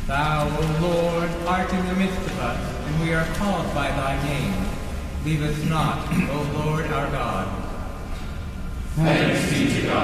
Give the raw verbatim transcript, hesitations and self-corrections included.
Thou, O Lord, art in the midst of us, and we are called by thy name. Leave us not, O Lord our God. Thanks be to God.